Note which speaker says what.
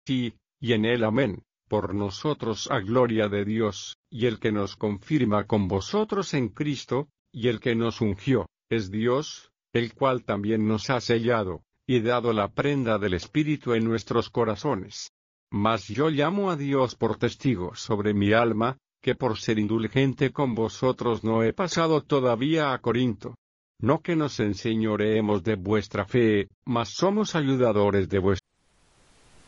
Speaker 1: sí, y en él amén, por nosotros a gloria de Dios, y el que nos confirma con vosotros en Cristo, y el que nos ungió, es Dios, el cual también nos ha sellado, y dado la prenda del Espíritu en nuestros corazones. Mas yo llamo a Dios por testigo sobre mi alma, que por ser indulgente con vosotros no he pasado todavía a Corinto. No que nos enseñoreemos de vuestra fe, mas somos ayudadores de vuestra